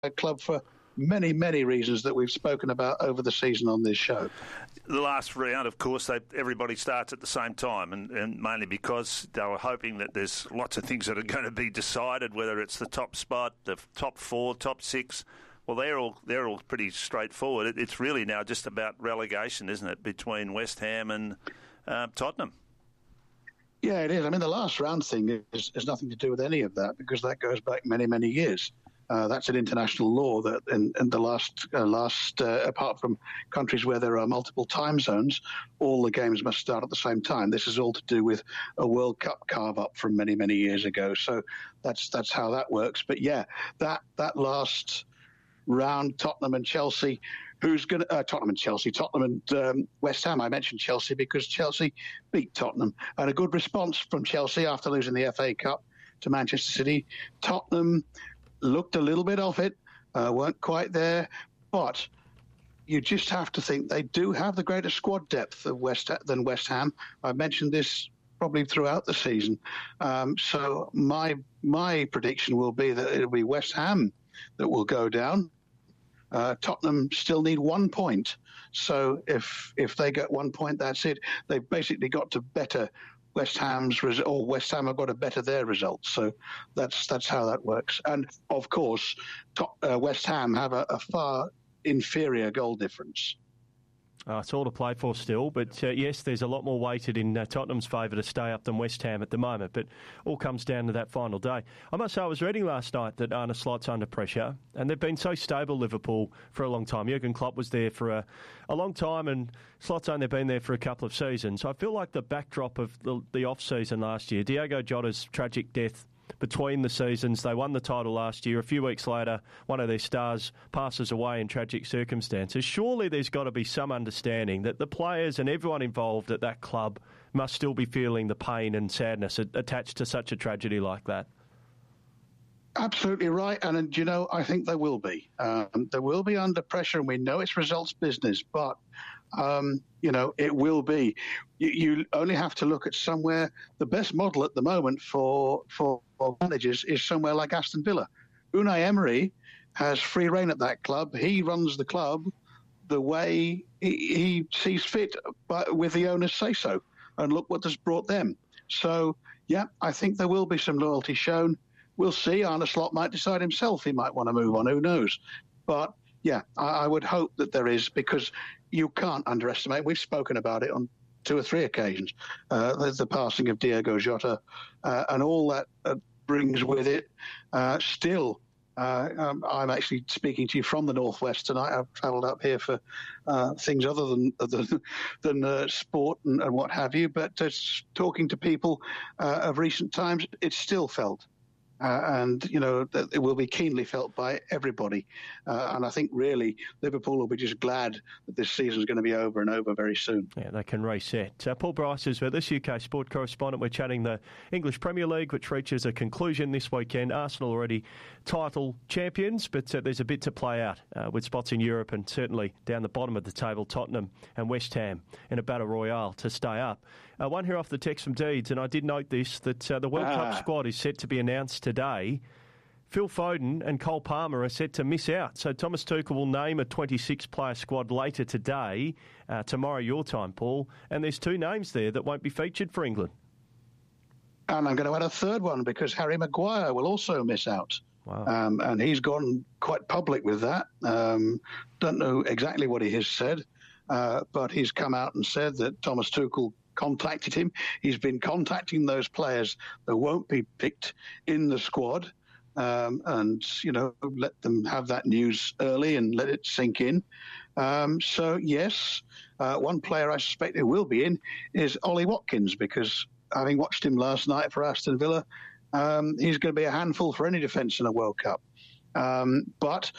club for many, many reasons that we've spoken about over the season on this show. The last round, of course, everybody starts at the same time, and mainly because they were hoping that there's lots of things that are going to be decided, whether it's the top spot, the top 4, top 6. Well, they're all pretty straightforward. It's really now just about relegation, isn't it, between West Ham and Tottenham? Yeah, it is. I mean, the last round thing has nothing to do with any of that, because that goes back many, many years. That's an international law that in the last apart from countries where there are multiple time zones, all the games must start at the same time. This is all to do with a World Cup carve-up from many, many years ago. So that's how that works. But yeah, that last round, Tottenham and Chelsea, Tottenham and West Ham. I mentioned Chelsea because Chelsea beat Tottenham, and a good response from Chelsea after losing the FA Cup to Manchester City. Tottenham looked a little bit off it, weren't quite there, but you just have to think they do have the greater squad depth than West Ham. I've mentioned this probably throughout the season. So my prediction will be that it'll be West Ham that will go down. Tottenham still need 1 point. So if they get 1 point, that's it. They've basically got to better West Ham's or West Ham have got to better their results. So that's how that works. And of course, West Ham have a far inferior goal difference. It's all to play for still, but yes, there's a lot more weighted in Tottenham's favour to stay up than West Ham at the moment, but all comes down to that final day. I must say, I was reading last night that Arne Slot's under pressure, and they've been so stable, Liverpool, for a long time. Jurgen Klopp was there for a long time, and Slot's only been there for a couple of seasons. I feel like the backdrop of the off-season last year, Diogo Jota's tragic death between the seasons. They won the title last year. A few weeks later, one of their stars passes away in tragic circumstances. Surely there's got to be some understanding that the players and everyone involved at that club must still be feeling the pain and sadness attached to such a tragedy like that. Absolutely right. And, I think they will be. They will be under pressure, and we know it's results business, but, it will be. You only have to look at somewhere. The best model at the moment for managers is somewhere like Aston Villa. Unai Emery has free rein at that club. He runs the club the way he sees fit, but with the owners say so. And look what has brought them. So, yeah, I think there will be some loyalty shown. We'll see. Arne Slot might decide himself he might want to move on. Who knows? But, yeah, I would hope that there is, because you can't underestimate. We've spoken about it on 2 or 3 occasions. There's the passing of Diogo Jota and all that brings with it. Still, I'm actually speaking to you from the Northwest tonight. I've travelled up here for things other than sport and what have you. But talking to people of recent times, it's still felt. And it will be keenly felt by everybody. And I think really Liverpool will be just glad that this season is going to be over and over very soon. Yeah, they can reset. Paul Bryce is with us, UK sport correspondent. We're chatting the English Premier League, which reaches a conclusion this weekend. Arsenal already title champions, but there's a bit to play out with spots in Europe and certainly down the bottom of the table, Tottenham and West Ham in a battle royale to stay up. One here off the text from Deeds, and I did note this, that the World Cup squad is set to be announced today. Phil Foden and Cole Palmer are set to miss out. So Thomas Tuchel will name a 26-player squad later today, tomorrow your time, Paul. And there's 2 names there that won't be featured for England. And I'm going to add a third one, because Harry Maguire will also miss out. Wow. And he's gone quite public with that. Don't know exactly what he has said, but he's come out and said that Thomas Tuchel contacted him. He's been contacting those players that won't be picked in the squad, and let them have that news early and let it sink in. So yes, one player I suspect who will be in is Ollie Watkins, because having watched him last night for Aston Villa, he's going to be a handful for any defence in a World Cup. But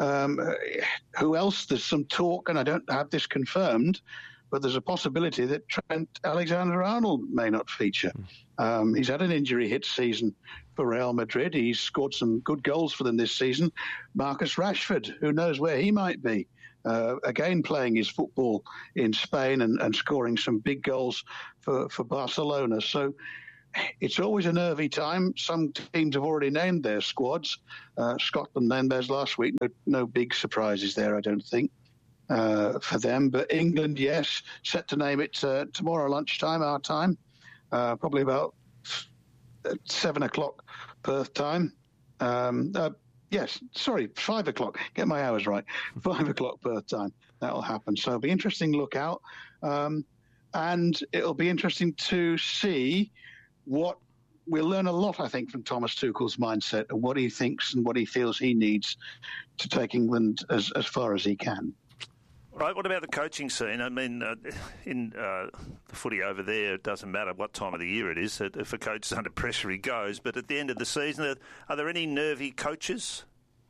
who else? There's some talk, and I don't have this confirmed, but there's a possibility that Trent Alexander-Arnold may not feature. He's had an injury-hit season for Real Madrid. He's scored some good goals for them this season. Marcus Rashford, who knows where he might be, again playing his football in Spain and scoring some big goals for Barcelona. So it's always a nervy time. Some teams have already named their squads. Scotland named theirs last week. No big surprises there, I don't think, for them. But England, yes, set to name it tomorrow lunchtime, our time, probably about 7 o'clock Perth time. 5 o'clock. Get my hours right. 5 o'clock Perth time. That'll happen. So it'll be interesting to look out. And it'll be interesting to see we'll learn a lot, I think, from Thomas Tuchel's mindset and what he thinks and what he feels he needs to take England as far as he can. Right, what about the coaching scene? I mean, in the footy over there, it doesn't matter what time of the year it is. If a coach is under pressure, he goes. But at the end of the season, are there any nervy coaches?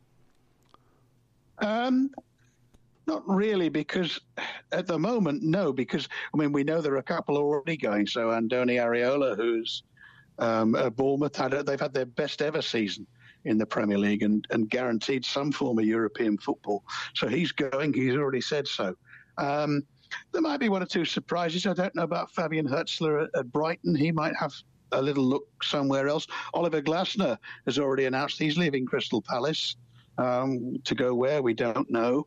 Not really, because at the moment, no, because, I mean, we know there are a couple already going. So Andoni Areola, who's at Bournemouth, they've had their best ever season in the Premier League and guaranteed some form of European football. So he's going. He's already said so. There might be one or two surprises. I don't know about Fabian Hertzler at Brighton. He might have a little look somewhere else. Oliver Glasner has already announced he's leaving Crystal Palace. To go where, we don't know.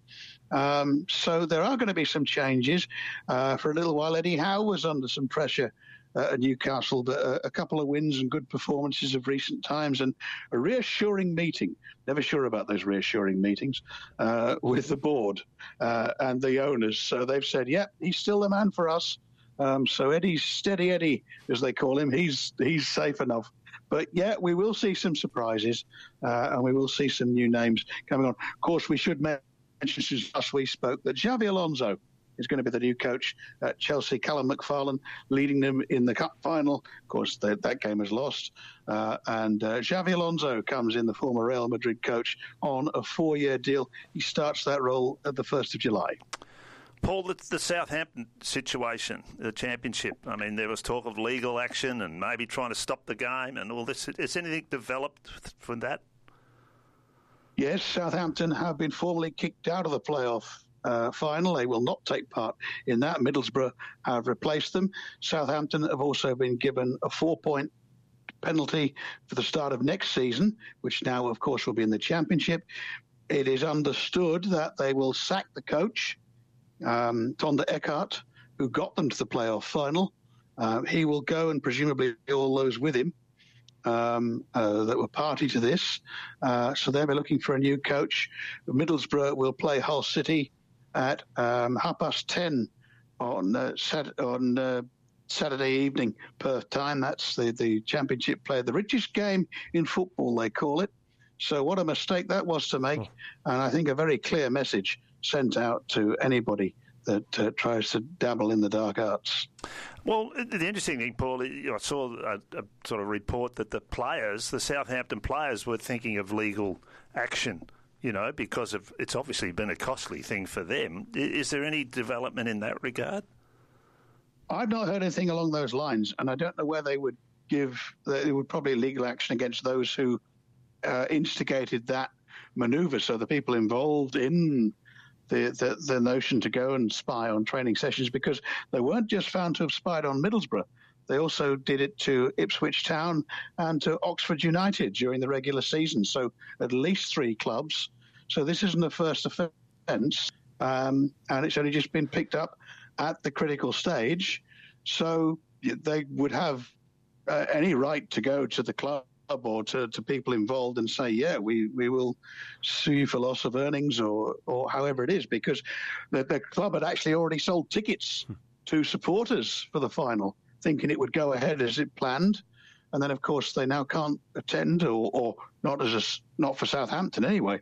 So there are going to be some changes. For a little while, Eddie Howe was under some pressure at Newcastle, but a couple of wins and good performances of recent times and a reassuring meeting. Never sure about those reassuring meetings with the board and the owners. So they've said, he's still the man for us. So Eddie's Steady Eddie, as they call him, he's safe enough. But, we will see some surprises and we will see some new names coming on. Of course, we should mention since last we spoke that Xabi Alonso is going to be the new coach at Chelsea. Callum McFarlane leading them in the cup final. Of course, that game is lost. And Xabi Alonso comes in, the former Real Madrid coach, on a 4-year deal. He starts that role at the 1st of July. Paul, the Southampton situation, the championship, I mean, there was talk of legal action and maybe trying to stop the game and all this. Has anything developed from that? Yes, Southampton have been formally kicked out of the playoff final. They will not take part in that. Middlesbrough have replaced them. Southampton have also been given a 4-point penalty for the start of next season, which now, of course, will be in the championship. It is understood that they will sack the coach, Tonda Eckhart, who got them to the playoff final. He will go, and presumably all those with him that were party to this. So they'll be looking for a new coach. Middlesbrough will play Hull City at 10:30 on Saturday evening, Perth time. That's the championship play, the richest game in football, they call it. So what a mistake that was to make. And I think a very clear message sent out to anybody that tries to dabble in the dark arts. Well, the interesting thing, Paul, I saw a sort of report that the Southampton players were thinking of legal action, because it's obviously been a costly thing for them. Is there any development in that regard? I've not heard anything along those lines, and I don't know where they would probably legal action against those who instigated that manoeuvre. So the people involved in the notion to go and spy on training sessions, because they weren't just found to have spied on Middlesbrough. They also did it to Ipswich Town and to Oxford United during the regular season. So at least 3 clubs. So this isn't the first offence, and it's only just been picked up at the critical stage. So they would have any right to go to the club or to people involved and say, we will sue you for loss of earnings or however it is, because the club had actually already sold tickets to supporters for the final, thinking it would go ahead as it planned. And then, of course, they now can't attend or not for Southampton anyway.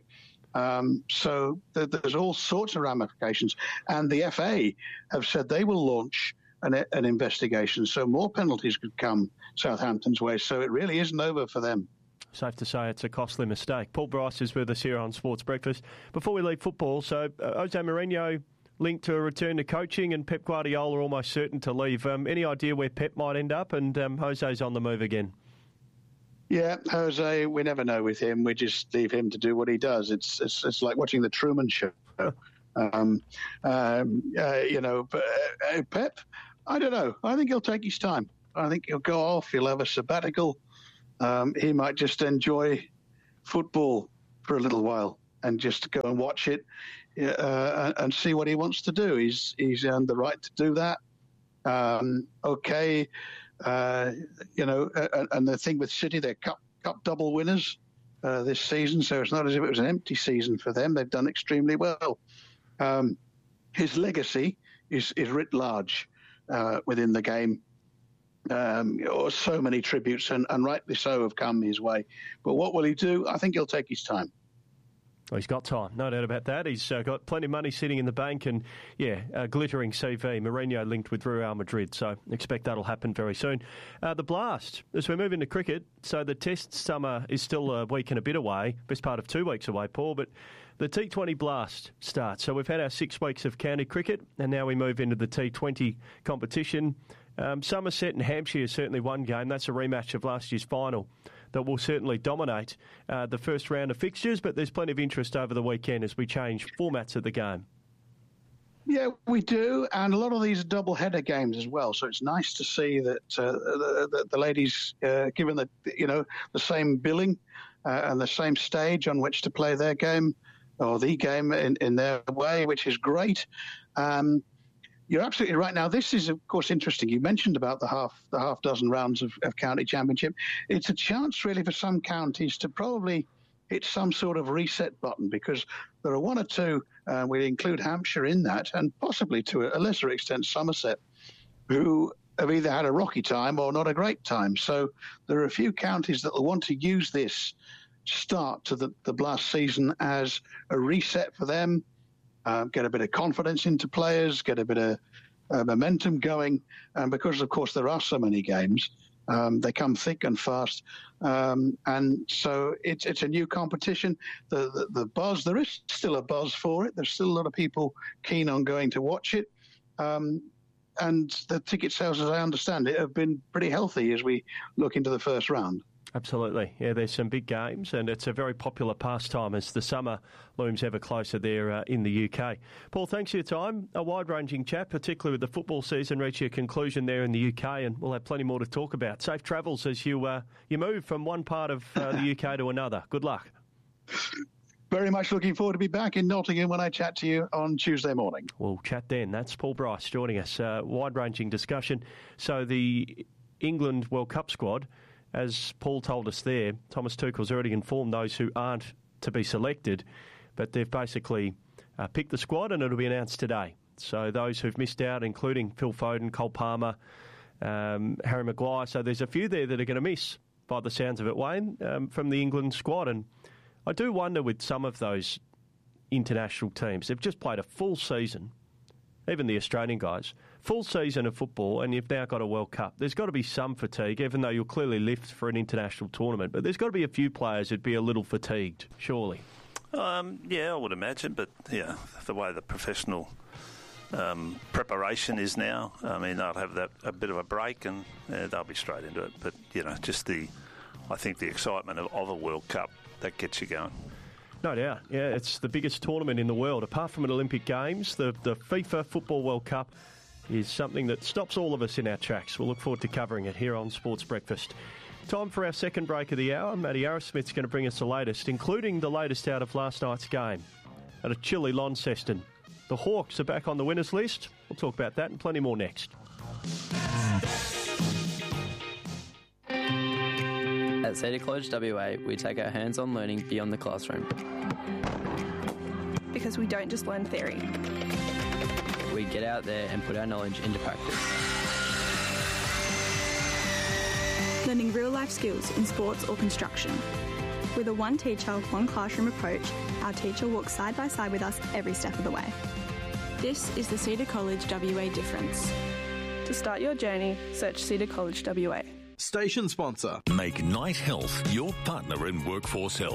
So there's all sorts of ramifications. And the FA have said they will launch an investigation, so more penalties could come Southampton's way. So it really isn't over for them. Safe to say it's a costly mistake. Paul Bryce is with us here on Sports Breakfast. Before we leave football, so Jose Mourinho linked to a return to coaching, and Pep Guardiola almost certain to leave. Any idea where Pep might end up? And Jose's on the move again. Yeah, Jose, we never know with him. We just leave him to do what he does. It's like watching the Truman Show. Pep, I don't know. I think he'll take his time. I think he'll go off. He'll have a sabbatical. He might just enjoy football for a little while and just go and watch it and see what he wants to do. He's earned the right to do that. And the thing with City, they're cup double winners this season, so it's not as if it was an empty season for them. They've done extremely well. His legacy is writ large within the game. So many tributes, and rightly so, have come his way. But what will he do? I think he'll take his time. Well, he's got time, no doubt about that. He's got plenty of money sitting in the bank and, a glittering CV. Mourinho linked with Real Madrid, so expect that'll happen very soon. The Blast, as we move into cricket, so the Test summer is still a week and a bit away, best part of 2 weeks away, Paul, but the T20 Blast starts. So we've had our 6 weeks of county cricket, and now we move into the T20 competition. Somerset and Hampshire is certainly one game. That's a rematch of last year's final that will certainly dominate the first round of fixtures, but there's plenty of interest over the weekend as we change formats of the game. Yeah, we do, and a lot of these are double-header games as well, so it's nice to see that the ladies given the same billing and the same stage on which to play their game, or the game in their way, which is great. You're absolutely right. Now, this is, of course, interesting. You mentioned about the half dozen rounds of county championship. It's a chance, really, for some counties to probably hit some sort of reset button, because there are one or two, we include Hampshire in that, and possibly to a lesser extent Somerset, who have either had a rocky time or not a great time. So there are a few counties that will want to use this start to the Blast season as a reset for them. Get a bit of confidence into players, get a bit of momentum going, and because, of course, there are so many games, they come thick and fast, and so it's a new competition. The buzz, there is still a buzz for it. There's still a lot of people keen on going to watch it, and the ticket sales, as I understand it, have been pretty healthy as we look into the first round. Absolutely. Yeah, there's some big games, and it's a very popular pastime as the summer looms ever closer there in the UK. Paul, thanks for your time. A wide-ranging chat, particularly with the football season reaching a conclusion there in the UK, and we'll have plenty more to talk about. Safe travels as you move from one part of the UK to another. Good luck. Very much looking forward to be back in Nottingham when I chat to you on Tuesday morning. We'll chat then. That's Paul Bryce joining us. Wide-ranging discussion. So the England World Cup squad, as Paul told us there, Thomas Tuchel's already informed those who aren't to be selected, but they've basically picked the squad and it'll be announced today. So those who've missed out, including Phil Foden, Cole Palmer, Harry Maguire, so there's a few there that are going to miss, by the sounds of it, Wayne, from the England squad. And I do wonder with some of those international teams, they've just played a full season, even the Australian guys, full season of football, and you've now got a World Cup. There's got to be some fatigue, even though you'll clearly lift for an international tournament. But there's got to be a few players who'd be a little fatigued, surely. Yeah, I would imagine. But, yeah, the way the professional preparation is now, I mean, they'll have a bit of a break and they'll be straight into it. But, just I think the excitement of a World Cup, that gets you going. No doubt. Yeah, it's the biggest tournament in the world. Apart from an Olympic Games, the FIFA Football World Cup is something that stops all of us in our tracks. We'll look forward to covering it here on Sports Breakfast. Time for our second break of the hour. Matty Arrowsmith's going to bring us the latest, including the latest out of last night's game at a chilly Launceston. The Hawks are back on the winners list. We'll talk about that and plenty more next. At Cedar College WA, we take our hands-on learning beyond the classroom. Because we don't just learn theory. We get out there and put our knowledge into practice. Learning real-life skills in sports or construction. With a one teacher, one classroom approach, our teacher walks side by side with us every step of the way. This is the Cedar College WA difference. To start your journey, search Cedar College WA. Station sponsor. Make Night Health your partner in workforce health.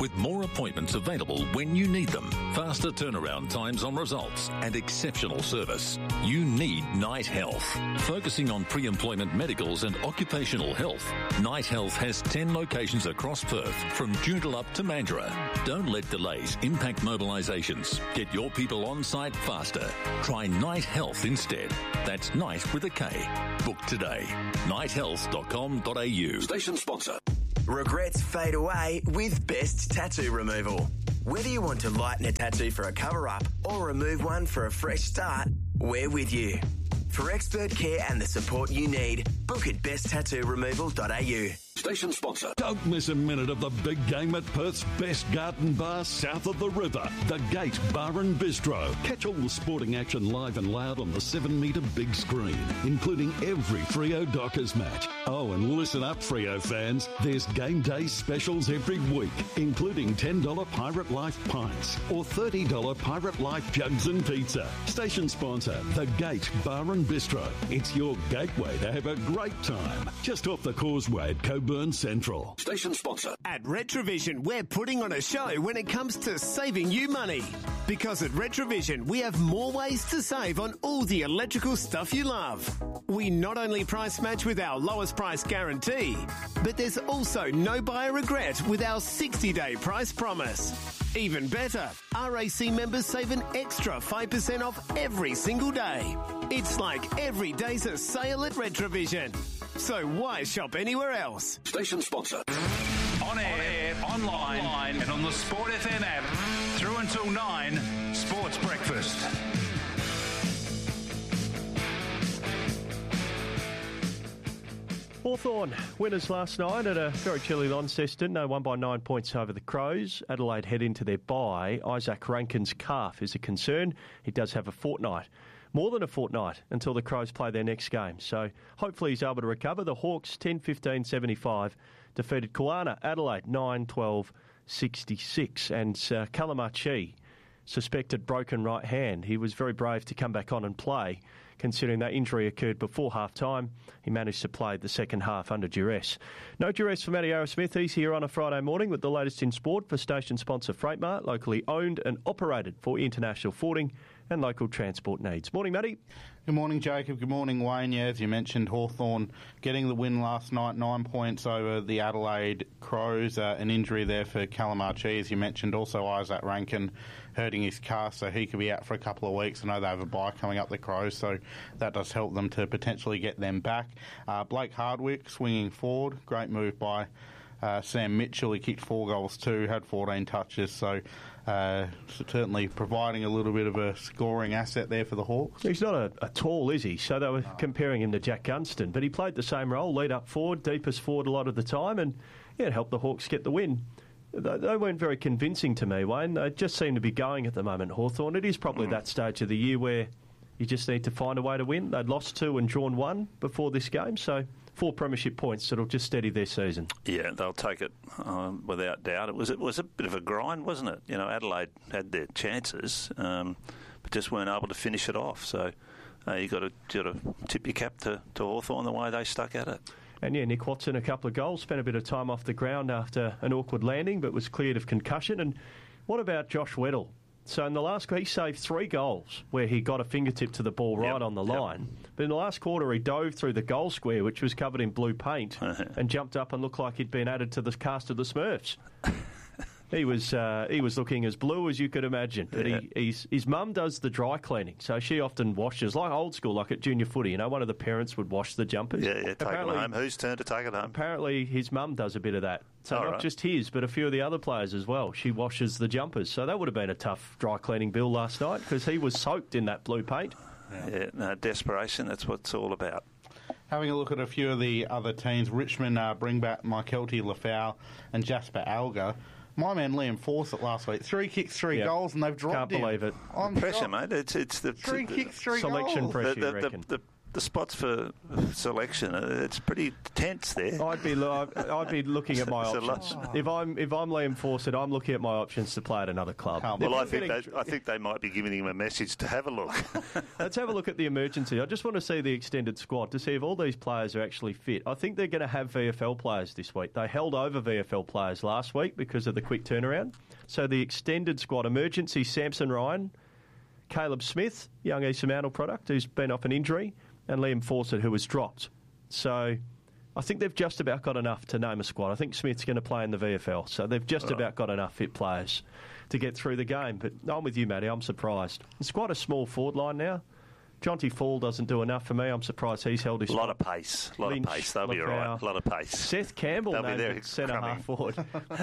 with more appointments available when you need them, faster turnaround times on results, and exceptional service. You need Knight Health. Focusing on pre-employment medicals and occupational health, Knight Health has 10 locations across Perth, from Joondalup to Mandurah. Don't let delays impact mobilisations. Get your people on site faster. Try Knight Health instead. That's Knight with a K. Book today. knighthealth.com.au. Station sponsor. Regrets fade away with Best Tattoo Removal. Whether you want to lighten a tattoo for a cover-up or remove one for a fresh start, we're with you. For expert care and the support you need, book at besttattooremoval.au. Station sponsor. Don't miss a minute of the big game at Perth's best garden bar south of the river, the Gate Bar and Bistro. Catch all the sporting action live and loud on the 7-metre big screen, including every Freo Dockers match. Oh, and listen up, Freo fans. There's game day specials every week, including $10 Pirate Life pints or $30 Pirate Life jugs and pizza. Station sponsor, the Gate Bar and Bistro. It's your gateway to have a great time. Just off the causeway at Coburn Central. Station sponsor. At Retrovision, we're putting on a show when it comes to saving you money. Because at Retrovision, we have more ways to save on all the electrical stuff you love. We not only price match with our lowest price guarantee, but there's also no buyer regret with our 60-day price promise. Even better, RAC members save an extra 5% off every single day. It's like every day's a sale at Retrovision. So why shop anywhere else? Station sponsor. On air, online, and on the Sport FM app. Through until 9, Sports Breakfast. Hawthorn winners last night at a very chilly Launceston. They won by 9 points over the Crows. Adelaide head into their bye. Isaac Rankin's calf is a concern. He does have a fortnight. More than a fortnight until the Crows play their next game. So hopefully he's able to recover. The Hawks 10-15-75 defeated Kuana Adelaide 9-12-66. And Calamachi suspected broken right hand. He was very brave to come back on and play, considering that injury occurred before half-time. He managed to play the second half under duress. No duress for Matty Arrowsmith. He's here on a Friday morning with the latest in sport for station sponsor Freightmart, locally owned and operated for international forwarding and local transport needs. Morning, Matty. Good morning, Jacob. Good morning, Wayne. Yeah, as you mentioned, Hawthorn getting the win last night, 9 points over the Adelaide Crows. An injury there for Calamachi, as you mentioned. Also, Isaac Rankin hurting his calf, so he could be out for a couple of weeks. I know they have a bye coming up, the Crows, so that does help them to potentially get them back. Blake Hardwick swinging forward. Great move by Sam Mitchell. He kicked 4 goals too, had 14 touches, so certainly providing a little bit of a scoring asset there for the Hawks. He's not a tall, is he? So they were comparing him to Jack Gunston, but he played the same role, lead up forward, deepest forward a lot of the time, and yeah, it helped the Hawks get the win. They weren't very convincing to me, Wayne. They just seem to be going at the moment, Hawthorn. It is probably that stage of the year where you just need to find a way to win. They'd lost 2 and drawn 1 before this game, so 4 premiership points that'll just steady their season. Yeah, they'll take it without doubt. It was a bit of a grind, wasn't it? You know, Adelaide had their chances, but just weren't able to finish it off. So you got to tip your cap to Hawthorn the way they stuck at it. And yeah, Nick Watson, a couple of goals, spent a bit of time off the ground after an awkward landing, but was cleared of concussion. And what about Josh Weddle? So in the last quarter, he saved 3 goals where he got a fingertip to the ball right on the line. But in the last quarter, he dove through the goal square, which was covered in blue paint, and jumped up and looked like he'd been added to the cast of the Smurfs. He was looking as blue as you could imagine. But his mum does the dry cleaning, so she often washes, like old school, like at junior footy. You know, one of the parents would wash the jumpers. Yeah, take it home. Whose turn to take it home? Apparently his mum does a bit of that. So not just his, but a few of the other players as well. She washes the jumpers. So that would have been a tough dry cleaning bill last night because he was soaked in that blue paint. Yeah, no, desperation, that's what it's all about. Having a look at a few of the other teams, Richmond bring back Mykelti Lafau and Jasper Alga. My man Liam Fawcett last week, 3 kicks, 3 goals, and they've dropped Can't believe it. Pressure, mate. It's the 3 kicks, 3 selection goals. pressure, you reckon? The the spots for selection. It's pretty tense there. I'd be looking at my options. If I'm Liam Fawcett, I'm looking at my options to play at another club. Well, I think they might be giving him a message to have a look. Let's have a look at the emergency. I just want to see the extended squad to see if all these players are actually fit. I think they're going to have VFL players this week. They held over VFL players last week because of the quick turnaround. So the extended squad, emergency, Samson Ryan, Caleb Smith, young Eastern Mantle product, who's been off an injury, and Liam Fawcett, who was dropped. So I think they've just about got enough to name a squad. I think Smith's going to play in the VFL, so they've just about got enough fit players to get through the game. But I'm with you, Matty. I'm surprised. It's quite a small forward line now. Jonty Fall doesn't do enough for me. I'm surprised he's held his... A lot of pace. They'll be all right. A lot of pace. Seth Campbell named centre-half forward.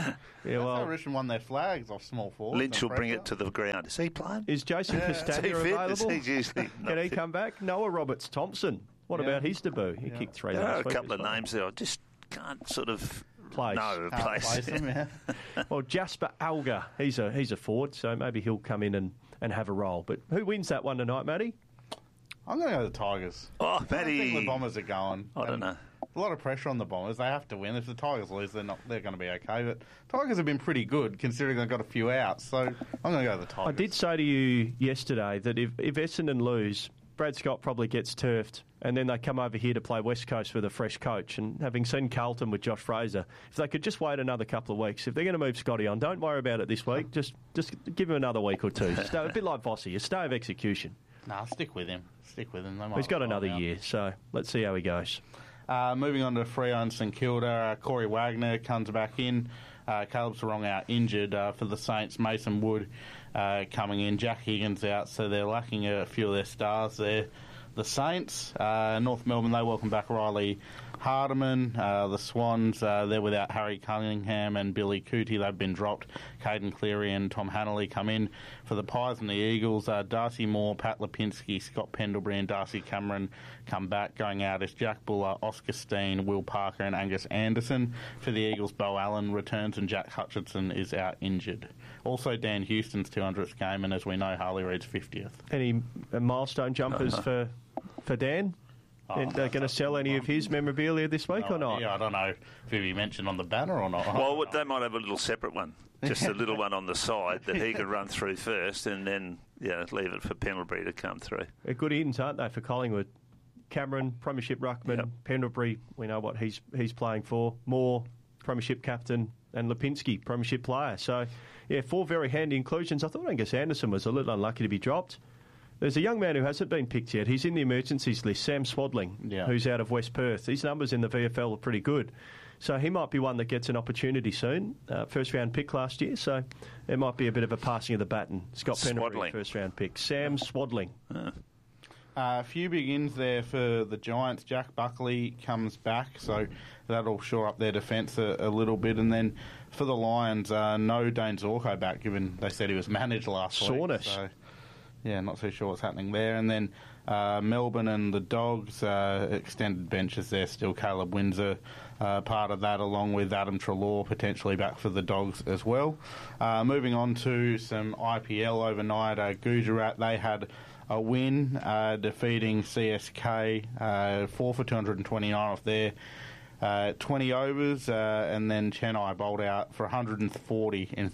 Richmond won their flags off small forward. Lynch will bring it to the ground. Is he playing? Is Jason Castagna available? He's usually Can he come back? Noah Roberts-Thompson. What about his debut? He kicked 3 last week. There are a week couple of names there. I just can't sort of... Place. Place him, Well, Jasper Alga, he's a forward, so maybe he'll come in and have a role. But who wins that one tonight, Matty? I'm going to go with the Tigers. Oh, Matty. I think the Bombers are going. I don't know. A lot of pressure on the Bombers. They have to win. If the Tigers lose, they're going to be okay. But Tigers have been pretty good, considering they've got a few outs. So I'm going to go with the Tigers. I did say to you yesterday that if Essendon lose, Brad Scott probably gets turfed, and then they come over here to play West Coast with a fresh coach. And having seen Carlton with Josh Fraser, if they could just wait another couple of weeks, if they're going to move Scotty on, don't worry about it this week. Just give him another week or two. A bit like Vossi, a stay of execution. Nah, stick with him. He's got another year, so let's see how he goes. Moving on to Freo and St Kilda, Corey Wagner comes back in. Caleb Sarong out injured for the Saints. Mason Wood coming in. Jack Higgins out, so they're lacking a few of their stars there. The Saints, North Melbourne, they welcome back Riley Hardiman. The Swans, they're without Harry Cunningham and Billy Cootie. They've been dropped. Caden Cleary and Tom Hanley come in. For the Pies and the Eagles, Darcy Moore, Pat Lipinski, Scott Pendlebury and Darcy Cameron come back. Going out is Jack Buller, Oscar Steen, Will Parker and Angus Anderson. For the Eagles, Bo Allen returns and Jack Hutchinson is out injured. Also, Dan Houston's 200th game, and as we know, Harley Reid's 50th. Any milestone jumpers for Dan? They're going to sell any of his memorabilia this week or not? Yeah, I don't know if he'll be mentioned on the banner or not. Well, they might have a little separate one, just a little one on the side that he can run through first, and then leave it for Pendlebury to come through. They're good ins, aren't they, for Collingwood? Cameron, Premiership ruckman, Pendlebury, we know what he's playing for. Moore, Premiership captain, and Lipinski, Premiership player. So, 4 very handy inclusions. I thought Angus Anderson was a little unlucky to be dropped. There's a young man who hasn't been picked yet. He's in the emergencies list, Sam Swadling, who's out of West Perth. His numbers in the VFL are pretty good. So he might be one that gets an opportunity soon. First-round pick last year, so it might be a bit of a passing of the baton. Scott Pendlebury, first-round pick. Sam Swadling. A few big ins there for the Giants. Jack Buckley comes back, so that'll shore up their defence a little bit. And then for the Lions, no Dane Zorko back, given they said he was managed last week. So, not too sure what's happening there. And then Melbourne and the Dogs, extended benches there still. Caleb Windsor part of that, along with Adam Treloar potentially back for the Dogs as well. Moving on to some IPL overnight, Gujarat, they had a win, defeating CSK, 4 for 229 off there. 20 overs, and then Chennai bowled out for 140 in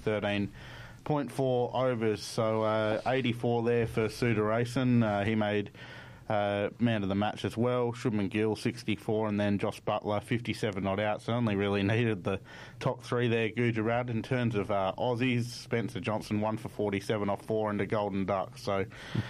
13.4 overs. So 84 there for Sudaresan. He made man of the match as well. Shubman Gill 64, and then Josh Butler 57 not out. So only really needed the top 3 there. Gujarat in terms of Aussies, Spencer Johnson 1 for 47 off 4 into Golden Duck. So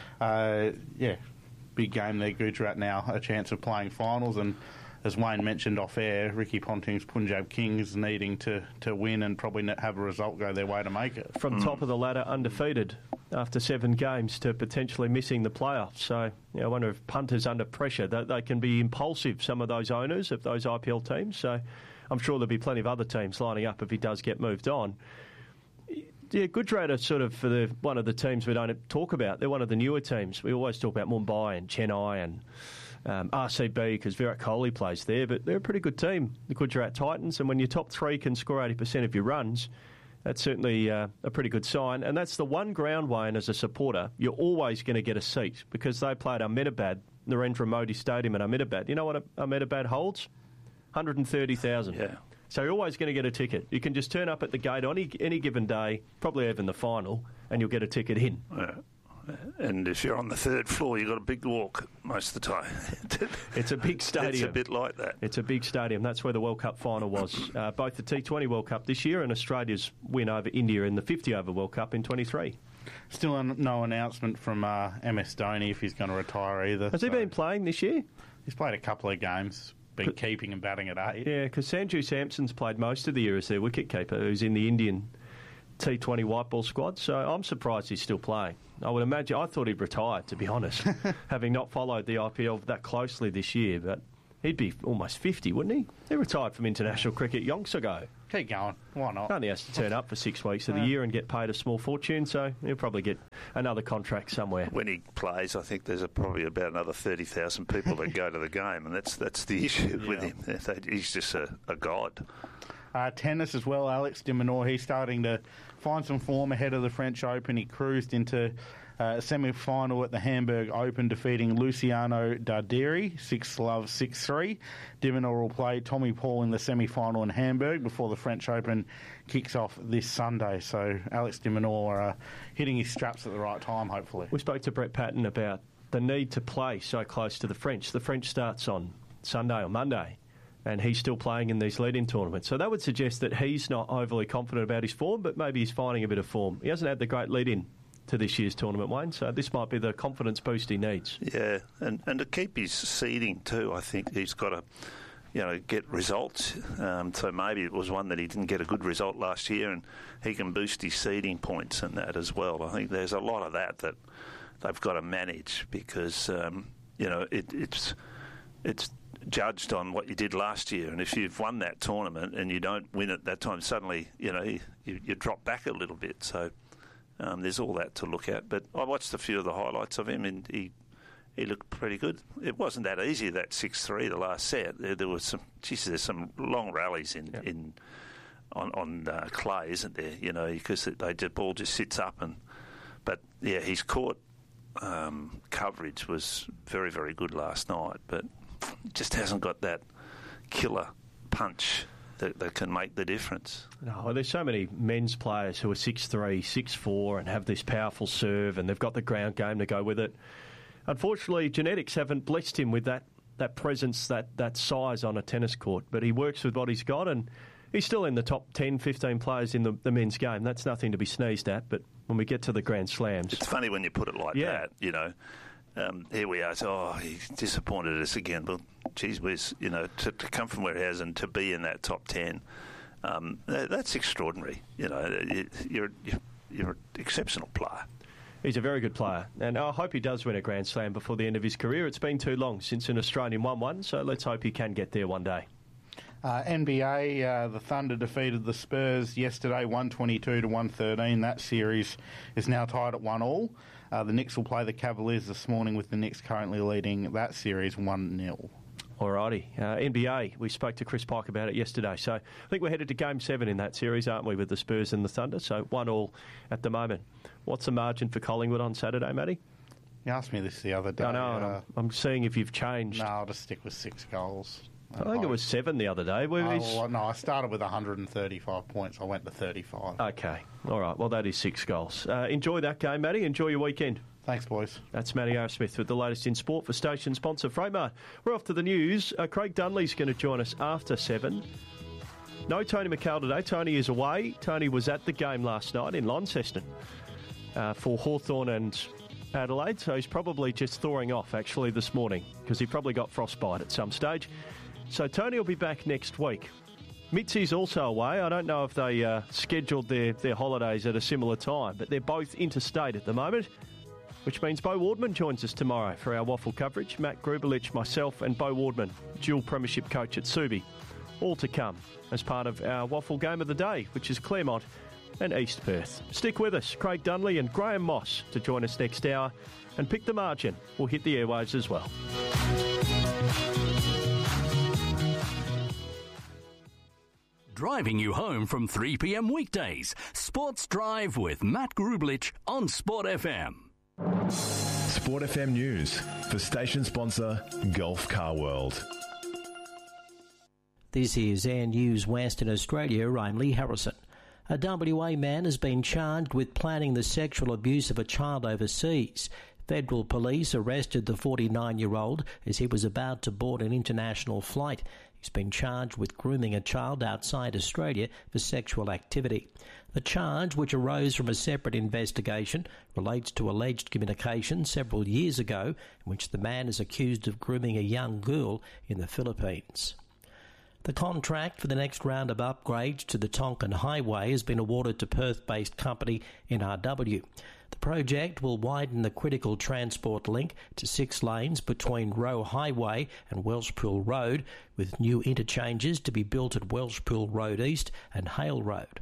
big game there. Gujarat now a chance of playing finals, and as Wayne mentioned off air, Ricky Ponting's Punjab Kings needing to win and probably have a result go their way to make it. From top of the ladder, undefeated after 7 games, to potentially missing the playoffs. So I wonder if punters under pressure, they can be impulsive, some of those owners of those IPL teams. So I'm sure there'll be plenty of other teams lining up if he does get moved on. Yeah, Gujarat are sort of one of the teams we don't talk about. They're one of the newer teams. We always talk about Mumbai and Chennai and RCB because Virat Kohli plays there, but they're a pretty good team, the Gujarat Titans, and when your top 3 can score 80% of your runs, that's certainly a pretty good sign. And that's the one ground, Wayne, as a supporter, you're always going to get a seat because they play at Ahmedabad Narendra Modi Stadium in Ahmedabad. You know what Ahmedabad holds? 130,000. Yeah. So you're always going to get a ticket. You can just turn up at the gate on any given day, probably even the final, and you'll get a ticket in. Yeah. And if you're on the third floor, you've got a big walk most of the time. It's a big stadium. It's a bit like that. It's a big stadium. That's where the World Cup final was. Both the T20 World Cup this year and Australia's win over India in the 50-over World Cup in 23. Still no announcement from MS Dhoni if he's going to retire either. Has he been playing this year? He's played a couple of games. Been keeping and batting at 8. Yeah, because Sanju Samson's played most of the year as their wicket-keeper, who's in the Indian T20 white ball squad, so I'm surprised he's still playing. I would imagine, I thought he'd retired, to be honest, having not followed the IPL that closely this year, but he'd be almost 50, wouldn't he? He retired from international cricket yonks ago. Keep going. Why not? Only has to turn up for 6 weeks of the year and get paid a small fortune, so he'll probably get another contract somewhere. When he plays, I think there's probably about another 30,000 people that go to the game, and that's the issue with him. He's just a god. Tennis as well, Alex de Minaur, he's starting to find some form ahead of the French Open. He cruised into a semi-final at the Hamburg Open, defeating Luciano Darderi, 6-love, 6-3. De Minaur will play Tommy Paul in the semi-final in Hamburg before the French Open kicks off this Sunday. So Alex de Minaur hitting his straps at the right time, hopefully. We spoke to Brett Patton about the need to play so close to the French. The French starts on Sunday or Monday, and he's still playing in these lead-in tournaments. So that would suggest that he's not overly confident about his form, but maybe he's finding a bit of form. He hasn't had the great lead-in to this year's tournament, Wayne, so this might be the confidence boost he needs. Yeah, and to keep his seeding too, I think he's got to get results. So maybe it was one that he didn't get a good result last year, and he can boost his seeding points and that as well. I think there's a lot of that they've got to manage because, it's judged on what you did last year, and if you've won that tournament and you don't win at that time, suddenly you drop back a little bit. So there's all that to look at. But I watched a few of the highlights of him, and he looked pretty good. It wasn't that easy, that 6-3, the last set. There was there's some long rallies on clay, isn't there? Because the ball just sits up, but his court coverage was very, very good last night, but just hasn't got that killer punch that can make the difference. No, there's so many men's players who are 6'3", 6'4", and have this powerful serve, and they've got the ground game to go with it. Unfortunately, genetics haven't blessed him with that presence, that size on a tennis court, but he works with what he's got, and he's still in the top 10, 15 players in the men's game. That's nothing to be sneezed at, but when we get to the Grand Slams... It's funny when you put it like that, here we are. So, he's disappointed us again. But, geez whiz, to come from where he has and to be in that top 10, that's extraordinary. You're an exceptional player. He's a very good player, and I hope he does win a Grand Slam before the end of his career. It's been too long since an Australian won one, so let's hope he can get there one day. NBA, the Thunder defeated the Spurs yesterday, 122-113. That series is now tied at 1-1. The Knicks will play the Cavaliers this morning, with the Knicks currently leading that series 1-0. Alrighty. NBA, we spoke to Chris Pike about it yesterday. So I think we're headed to Game 7 in that series, aren't we, with the Spurs and the Thunder? So 1-1 at the moment. What's the margin for Collingwood on Saturday, Matty? You asked me this the other day. I know, I'm seeing if you've changed. No, I'll just stick with 6 goals. I think it was 7 the other day. No, I started with 135 points. I went to 35. Okay. All right. Well, that is 6 goals. Enjoy that game, Matty. Enjoy your weekend. Thanks, boys. That's Matty Arrowsmith with the latest in sport for station sponsor Freightmart. We're off to the news. Craig Dunley's going to join us after 7. No Tony McHale today. Tony is away. Tony was at the game last night in Launceston for Hawthorn and Adelaide, so he's probably just thawing off, actually, this morning, because he probably got frostbite at some stage. So Tony will be back next week. Mitzi's also away. I don't know if they scheduled their holidays at a similar time, but they're both interstate at the moment, which means Beau Wardman joins us tomorrow for our Waffle coverage. Matt Grubelich, myself and Beau Wardman, dual premiership coach at Subi, all to come as part of our Waffle game of the day, which is Claremont and East Perth. Stick with us, Craig Dunley and Graham Moss to join us next hour, and Pick the Margin will hit the airwaves as well. Driving you home from 3 p.m. weekdays. Sports Drive with Matt Grubelich on Sport FM. Sport FM News for station sponsor Gulf Car World. This is Air News Western Australia. I'm Lee Harrison. A WA man has been charged with planning the sexual abuse of a child overseas. Federal police arrested the 49-year-old as he was about to board an international flight. He's been charged with grooming a child outside Australia for sexual activity. The charge, which arose from a separate investigation, relates to alleged communication several years ago in which the man is accused of grooming a young girl in the Philippines. The contract for the next round of upgrades to the Tonkin Highway has been awarded to Perth-based company NRW. The project will widen the critical transport link to 6 lanes between Roe Highway and Welshpool Road, with new interchanges to be built at Welshpool Road East and Hale Road.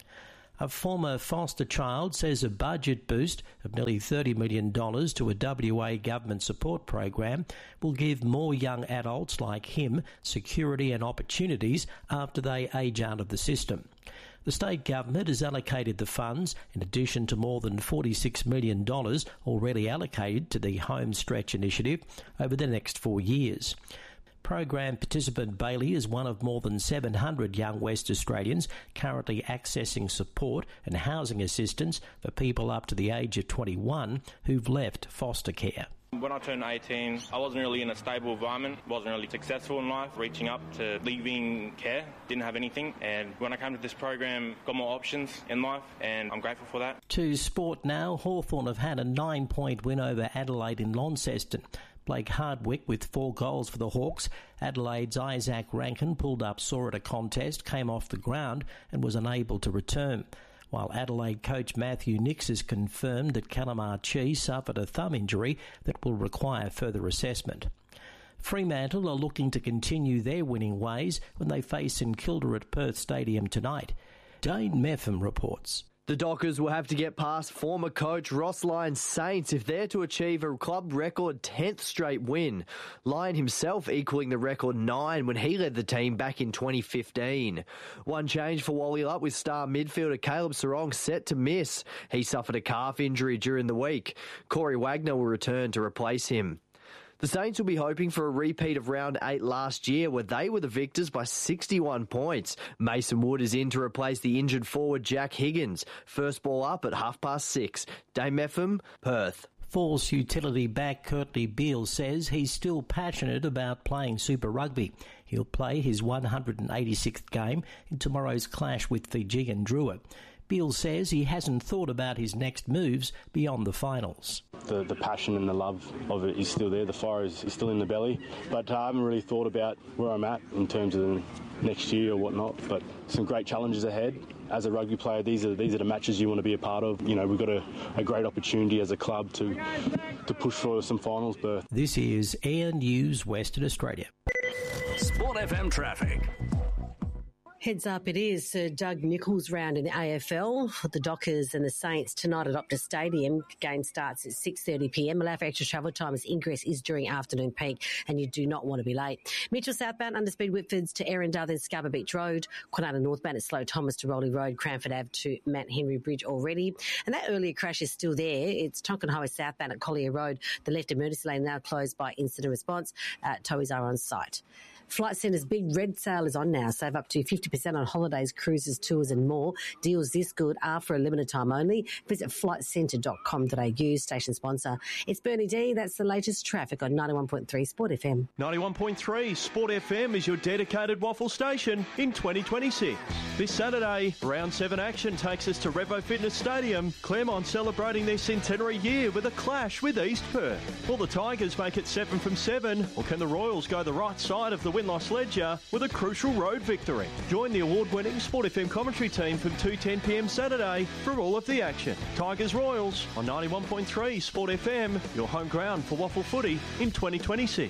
A former foster child says a budget boost of nearly $30 million to a WA government support program will give more young adults like him security and opportunities after they age out of the system. The state government has allocated the funds in addition to more than $46 million already allocated to the Home Stretch initiative over the next 4 years. Program participant Bailey is one of more than 700 young West Australians currently accessing support and housing assistance for people up to the age of 21 who've left foster care. When I turned 18, I wasn't really in a stable environment, wasn't really successful in life, reaching up to leaving care, didn't have anything. And when I came to this program, got more options in life, and I'm grateful for that. To sport now, Hawthorn have had a 9-point win over Adelaide in Launceston. Blake Hardwick with 4 goals for the Hawks. Adelaide's Isaac Rankin pulled up sore at a contest, came off the ground and was unable to return. While Adelaide coach Matthew Nix has confirmed that Calamar Chi suffered a thumb injury that will require further assessment. Fremantle are looking to continue their winning ways when they face St Kilda at Perth Stadium tonight. Dane Meffam reports. The Dockers will have to get past former coach Ross Lyon's Saints if they're to achieve a club record 10th straight win. Lyon himself equalling the record 9 when he led the team back in 2015. One change for Wallyup with star midfielder Caleb Sarong set to miss. He suffered a calf injury during the week. Corey Wagner will return to replace him. The Saints will be hoping for a repeat of round 8 last year where they were the victors by 61 points. Mason Wood is in to replace the injured forward Jack Higgins. First ball up at 6:30. Dame Meffam, Perth. Force utility back Curtly Beale says he's still passionate about playing Super Rugby. He'll play his 186th game in tomorrow's clash with Fijian Drua. Beale says he hasn't thought about his next moves beyond the finals. The passion and the love of it is still there. The fire is still in the belly. But I haven't really thought about where I'm at in terms of the next year or whatnot. But some great challenges ahead. As a rugby player, these are the matches you want to be a part of. You know, we've got a great opportunity as a club to push for some finals berth. This is Air News Western Australia. Sport FM traffic. Heads up, it is Sir Doug Nicholls round in the AFL for the Dockers and the Saints tonight at Optus Stadium. Game starts at 6:30pm. Allow for extra travel time as ingress is during afternoon peak and you do not want to be late. Mitchell southbound, underspeed Whitfords to Erindale, then Scarborough Beach Road. Kwinana northbound at Slow Thomas to Rowley Road, Cranford Ave to Mount Henry Bridge already. And that earlier crash is still there. It's Tonkin Highway southbound at Collier Road. The left emergency lane now closed by incident response. Towies are on site. Flight Centre's big red sale is on now. Save up to 50% on holidays, cruises, tours and more. Deals this good are for a limited time only. Visit flightcentre.com.au, station sponsor. It's Bernie D. That's the latest traffic on 91.3 Sport FM. 91.3 Sport FM is your dedicated waffle station in 2026. This Saturday, Round 7 action takes us to Revo Fitness Stadium. Claremont celebrating their centenary year with a clash with East Perth. Will the Tigers make it 7 from 7, or can the Royals go the right side of the win-loss ledger with a crucial road victory? Join the award-winning Sport FM commentary team from 2:10pm Saturday for all of the action. Tigers Royals on 91.3 Sport FM, your home ground for waffle footy in 2026.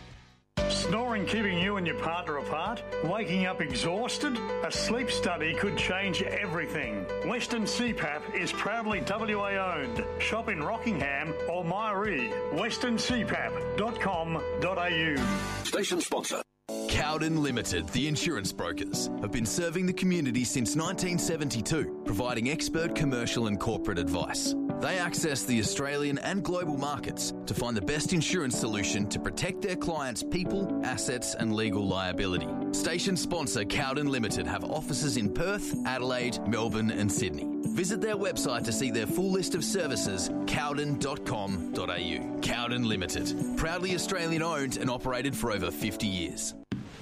Snoring keeping you and your partner apart? Waking up exhausted? A sleep study could change everything. Western CPAP is proudly WA owned. Shop in Rockingham or Myrie. westerncpap.com.au. Station sponsor. Cowden Limited, the insurance brokers, have been serving the community since 1972, providing expert commercial and corporate advice. They access the Australian and global markets to find the best insurance solution to protect their clients' people, assets and legal liability. Station sponsor Cowden Limited have offices in Perth, Adelaide, Melbourne and Sydney. Visit their website to see their full list of services, cowden.com.au. Cowden Limited, proudly Australian owned and operated for over 50 years.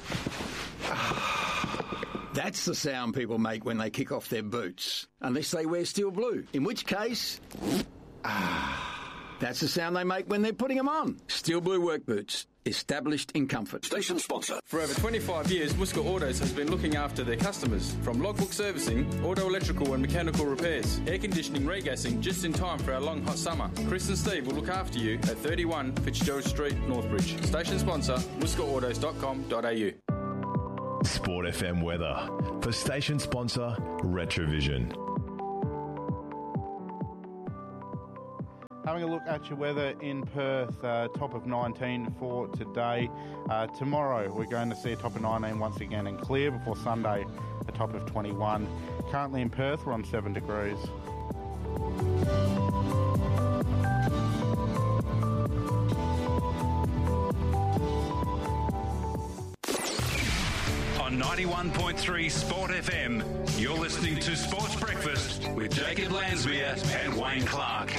That's the sound people make when they kick off their boots, unless they wear steel blue, in which case, that's the sound they make when they're putting them on. Steel blue work boots, established in comfort. Station sponsor. For over 25 years, Muscat Autos has been looking after their customers. From logbook servicing, auto electrical and mechanical repairs, air conditioning, regassing, just in time for our long hot summer. Chris and Steve will look after you at 31 Fitzgerald Street, Northbridge. Station sponsor, muscatautos.com.au. Sport FM weather for station sponsor Retrovision. Having a look at your weather in Perth, top of 19 for today. Tomorrow we're going to see a top of 19 once again and clear before Sunday, a top of 21. Currently in Perth we're on 7 degrees. On 91.3 Sport FM, you're listening to Sports Breakfast with Jacob Lansmere and Wayne Clark.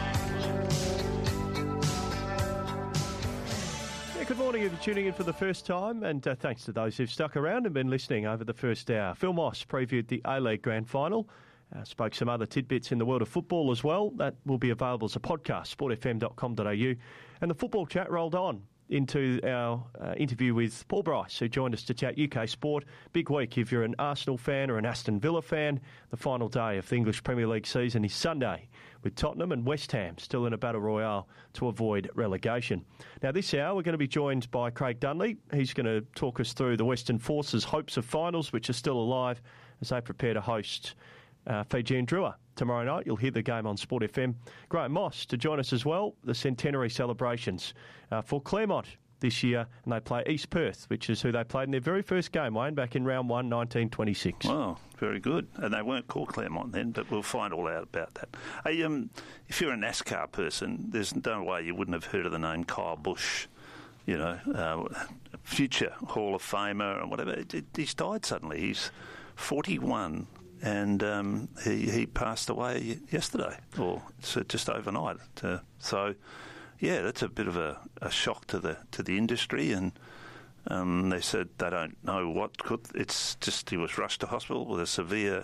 Good morning if you're tuning in for the first time, and thanks to those who've stuck around and been listening over the first hour. Phil Moss previewed the A-League Grand Final, spoke some other tidbits in the world of football as well. That will be available as a podcast, sportfm.com.au. And the football chat rolled on into our interview with Paul Bryce, who joined us to chat UK sport. Big week if you're an Arsenal fan or an Aston Villa fan. The final day of the English Premier League season is Sunday, with Tottenham and West Ham still in a battle royale to avoid relegation. Now, this hour, we're going to be joined by Craig Dunley. He's going to talk us through the Western Force's hopes of finals, which are still alive as they prepare to host Fiji and Drua tomorrow night. You'll hear the game on Sport FM. Graham Moss to join us as well. The centenary celebrations for Claremont this year, and they play East Perth, which is who they played in their very first game, Wayne, back in round 1, 1926. Wow, very good. And they weren't called Claremont then, but we'll find all out about that. Hey, if you're a NASCAR person, there's no way you wouldn't have heard of the name Kyle Busch. You know, future Hall of Famer and whatever. He's died suddenly. He's 41. And he passed away yesterday, or just overnight. So, yeah, that's a bit of a shock to the industry. And they said they don't know what could. It's just he was rushed to hospital with a severe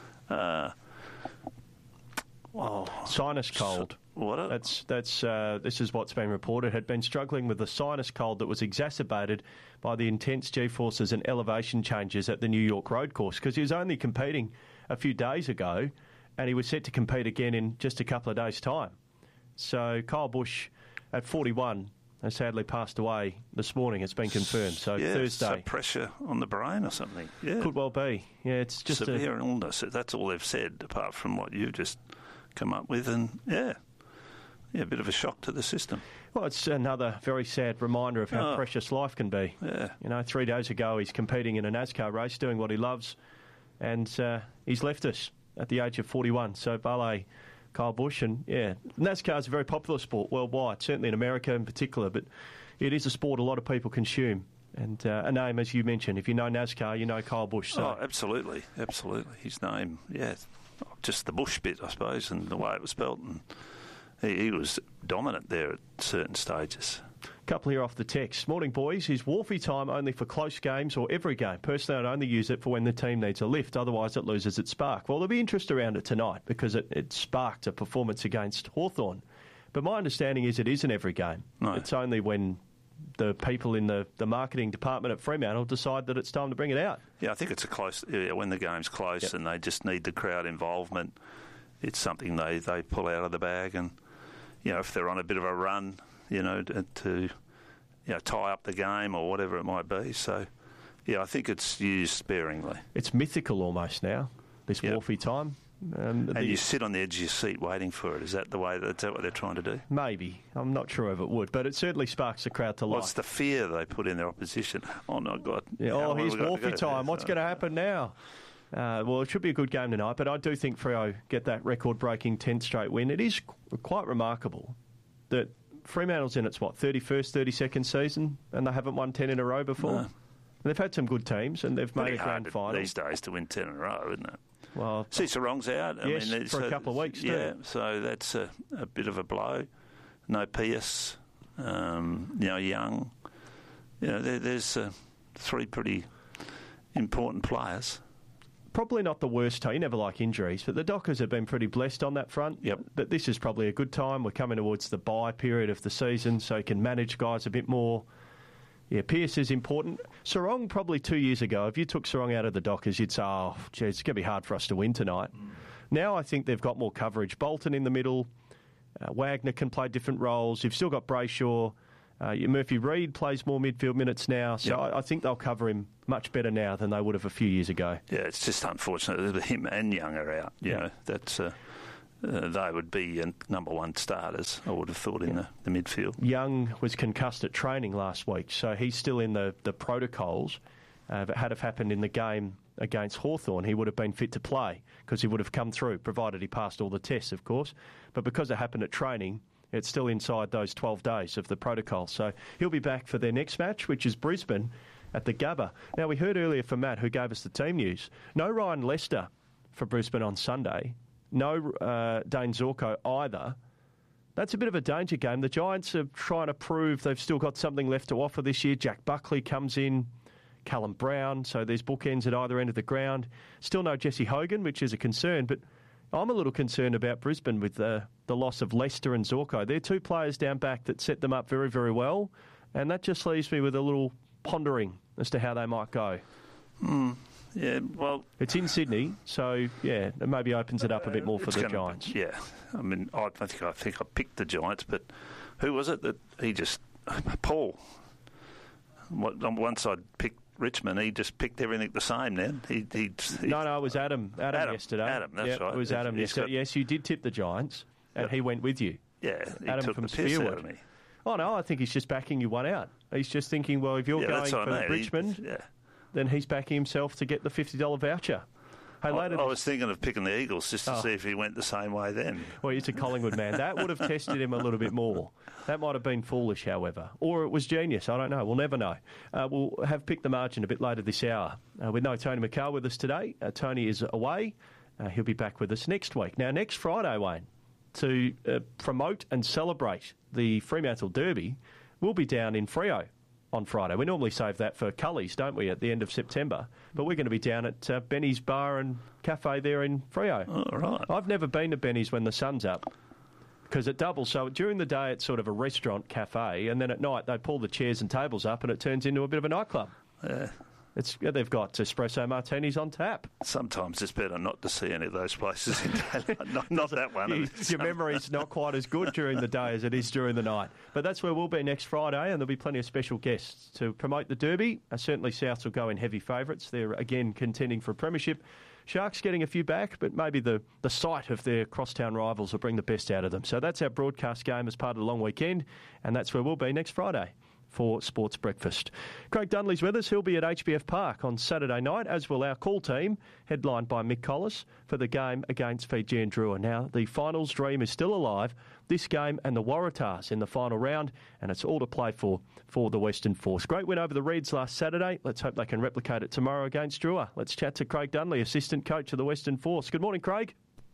sinus cold. This is what's been reported. Had been struggling with a sinus cold that was exacerbated by the intense G-forces and elevation changes at the New York road course, because he was only competing a few days ago and he was set to compete again in just a couple of days' time. So Kyle Busch, at 41, has sadly passed away this morning. It's been confirmed. So Thursday. So pressure on the brain or something. Yeah. Could well be. Yeah, it's just severe illness. That's all they've said, apart from what you've just come up with. And a bit of a shock to the system. Well, it's another very sad reminder of how precious life can be. Yeah. You know, 3 days ago he's competing in a NASCAR race, doing what he loves, and he's left us at the age of 41. So ballet, Kyle Busch, and NASCAR is a very popular sport worldwide, certainly in America in particular, but it is a sport a lot of people consume. And a name, as you mentioned, if you know NASCAR, you know Kyle Busch. So. Oh, absolutely. His name, just the Bush bit, I suppose, and the way it was spelt, and he was dominant there at certain stages. Couple here off the text. Morning, boys. Is Wharfie time only for close games or every game? Personally, I'd only use it for when the team needs a lift. Otherwise, it loses its spark. Well, there'll be interest around it tonight because it sparked a performance against Hawthorn. But my understanding is it isn't every game. No. It's only when the people in the marketing department at Fremantle decide that it's time to bring it out. Yeah, I think it's when the game's close and they just need the crowd involvement. It's something they pull out of the bag, and if they're on a bit of a run, to tie up the game or whatever it might be. So, I think it's used sparingly. It's mythical almost now, this Wharfie time. And you sit on the edge of your seat waiting for it. Is that what they're trying to do? Maybe. I'm not sure if it would, but it certainly sparks the crowd to life. What's the fear they put in their opposition? Oh, no, God. Yeah, here's Wharfie time. What's going to happen now? Well, it should be a good game tonight, but I do think Freo get that record-breaking 10th straight win. It is quite remarkable that Fremantle's in its, 31st, 32nd season, and they haven't won 10 in a row before. No. They've had some good teams, and they've made a grand final. These days to win 10 in a row, isn't it? Well, Sarong's out. Yes, for a couple of weeks, yeah, so that's a bit of a blow. No Pierce, Young. There's three pretty important players. Probably not the worst team. You never like injuries, but the Dockers have been pretty blessed on that front. Yep. But this is probably a good time. We're coming towards the bye period of the season, so you can manage guys a bit more. Yeah, Pierce is important. Sarong, probably 2 years ago, if you took Sarong out of the Dockers, you'd say, it's going to be hard for us to win tonight. Now I think they've got more coverage. Bolton in the middle. Wagner can play different roles. You've still got Brayshaw. Murphy Reid plays more midfield minutes now, so I think they'll cover him much better now than they would have a few years ago. Yeah, it's just unfortunate that him and Young are out. You know, that's they would be number one starters, I would have thought, in the midfield. Young was concussed at training last week, so he's still in the protocols. If it had have happened in the game against Hawthorn, he would have been fit to play because he would have come through, provided he passed all the tests, of course. But because it happened at training, it's still inside those 12 days of the protocol. So he'll be back for their next match, which is Brisbane at the Gabba. Now, we heard earlier from Matt, who gave us the team news, no Ryan Lester for Brisbane on Sunday. No Dane Zorko either. That's a bit of a danger game. The Giants are trying to prove they've still got something left to offer this year. Jack Buckley comes in, Callum Brown, so there's bookends at either end of the ground. Still no Jesse Hogan, which is a concern, but I'm a little concerned about Brisbane with the loss of Lester and Zorko. They're two players down back that set them up very, very well, and that just leaves me with a little pondering as to how they might go. Yeah, well, it's in Sydney, so yeah, it maybe opens it up a bit more for the Giants. Yeah, I mean, I think I picked the Giants, but who was it that he just Paul? Once I'd picked Richmond, he just picked everything the same. Then No, it was Adam yesterday. Adam, that's right. It was Adam yesterday. Yes, you did tip the Giants, and he went with you. Yeah, he Adam took from the piss Spearwood. out of me. Oh no, I think he's just backing you one out. He's just thinking, well, if you're going for Richmond, then he's backing himself to get the $50 voucher. Hey, I was thinking of picking the Eagles just to see if he went the same way then. Well, he's a Collingwood man. That would have tested him a little bit more. That might have been foolish, however. Or it was genius. I don't know. We'll never know. We'll have picked the margin a bit later this hour. With no Tony McCall with us today. Tony is away. He'll be back with us next week. Now, next Friday, Wayne, to promote and celebrate the Fremantle Derby, we'll be down in Freo on Friday. We normally save that for Cullies, don't we, at the end of September? But we're going to be down at Benny's Bar and Cafe there in Freo. Oh, right. I've never been to Benny's when the sun's up because it doubles. So during the day, it's sort of a restaurant cafe, and then at night, they pull the chairs and tables up and it turns into a bit of a nightclub. Yeah. They've got espresso martinis on tap. Sometimes it's better not to see any of those places in daylight. Not that one. Your memory's not quite as good during the day as it is during the night. But that's where we'll be next Friday, and there'll be plenty of special guests to promote the Derby. Certainly Souths will go in heavy favourites. They're, again, contending for a premiership. Sharks getting a few back, but maybe the sight of their crosstown rivals will bring the best out of them. So that's our broadcast game as part of the long weekend, and that's where we'll be next Friday for Sports Breakfast. Craig Dunley's with us. He'll be at HBF Park on Saturday night, as will our call team, headlined by Mick Collis, for the game against Fijian Drua. Now, the finals dream is still alive. This game and the Waratahs in the final round, and it's all to play for the Western Force. Great win over the Reds last Saturday. Let's hope they can replicate it tomorrow against Drua. Let's chat to Craig Dunley, assistant coach of the Western Force. Good morning, Craig.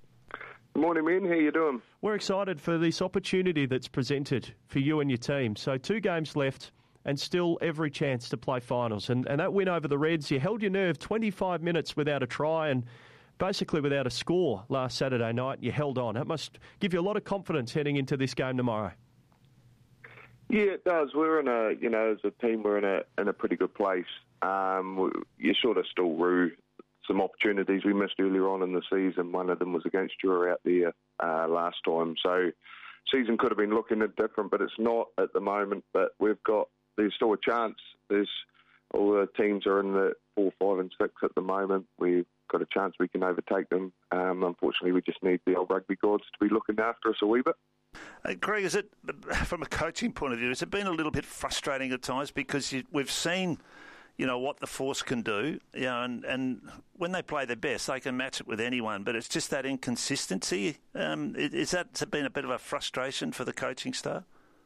Good morning, man. How you doing? We're excited for this opportunity that's presented for you and your team. So 2 games left and still every chance to play finals. And that win over the Reds, you held your nerve 25 minutes without a try and basically without a score last Saturday night. You held on. That must give you a lot of confidence heading into this game tomorrow. Yeah, it does. We're in as a team, we're in a pretty good place. You sort of still rue some opportunities we missed earlier on in the season. One of them was against Drua out there last time. So season could have been looking different, but it's not at the moment. But there's still a chance. All the teams are in the 4, 5 and 6 at the moment. We've got a chance we can overtake them. Unfortunately, we just need the old rugby gods to be looking after us a wee bit. Craig, is it, from a coaching point of view, has it been a little bit frustrating at times? Because we've seen, what the Force can do, and when they play their best, they can match it with anyone. But it's just that inconsistency. Is that been a bit of a frustration for the coaching staff?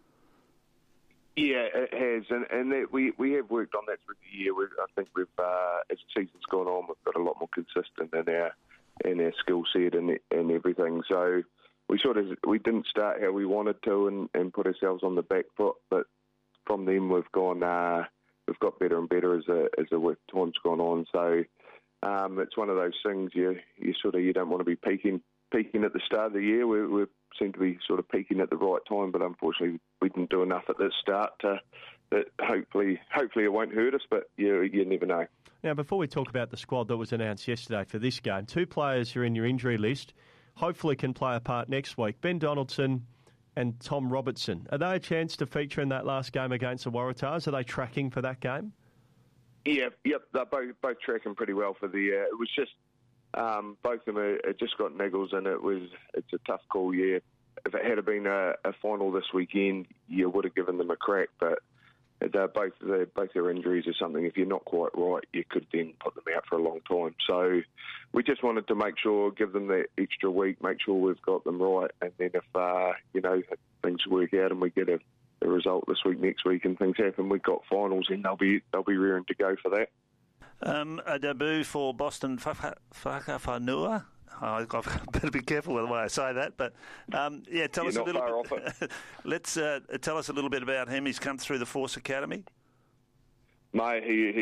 Yeah, it has, and that we have worked on that through the year. I think we've, as the season's gone on, we've got a lot more consistent in our skill set and everything. So we didn't start how we wanted to and put ourselves on the back foot, but from then we've got better and better as the time's gone on. So it's one of those things you don't want to be peaking at the start of the year. We seem to be sort of peaking at the right time, but unfortunately we didn't do enough at the start that hopefully it won't hurt us, but you never know. Now, before we talk about the squad that was announced yesterday for this game, 2 players who are in your injury list hopefully can play a part next week. Ben Donaldson and Tom Robertson. Are they a chance to feature in that last game against the Waratahs? Are they tracking for that game? Yeah, yep, they're both tracking pretty well for the. It was just both of them had just got niggles, and it's a tough call. Yeah, if it had been a final this weekend, you would have given them a crack. But both their injuries are something. If you're not quite right, you could then put them out for a long time. So we just wanted to make sure, give them that extra week, make sure we've got them right, and then if things work out and we get a result this week, next week, and things happen, we've got finals, and they'll be rearing to go for that. A debut for Boston Whakawhanua. I've got to be careful with the way I say that, but tell us a little bit. Let's tell us a little bit about him. He's come through the Force Academy. Mate,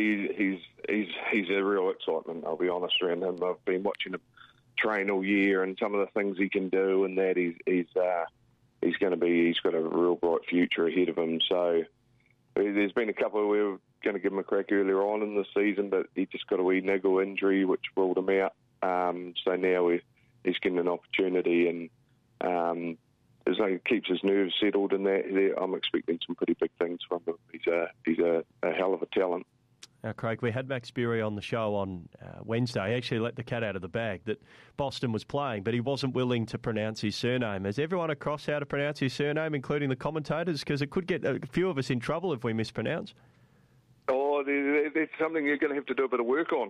he's a real excitement. I'll be honest around him. I've been watching him train all year, and some of the things he can do, and that he's got a real bright future ahead of him. So there's been a couple we were going to give him a crack earlier on in the season, but he just got a wee niggle injury which ruled him out. So now he's getting an opportunity, and as long as he keeps his nerves settled in that, I'm expecting some pretty big things from him. He's a hell of a talent. Now, Craig, we had Max Bury on the show on Wednesday. He actually let the cat out of the bag that Boston was playing, but he wasn't willing to pronounce his surname. Has everyone across how to pronounce his surname, including the commentators? Because it could get a few of us in trouble if we mispronounce. Oh, that's something you're going to have to do a bit of work on.